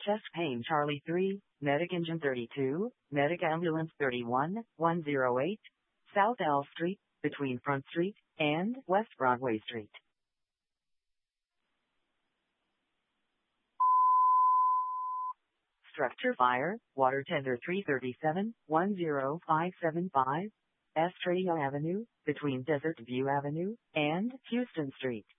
Chest Pain Charlie 3, Medic Engine 32, Medic Ambulance 31, 108, South L Street, between Front Street and West Broadway Street. Structure fire, water tender 337, 10575, Estrella Avenue, between Desert View Avenue and Houston Street.